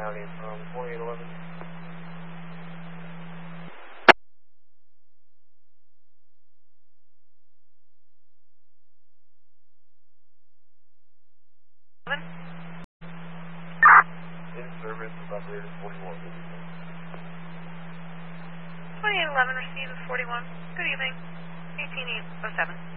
County from 2811. In service with operator 41. 2811 receives 41. Good evening. 18807.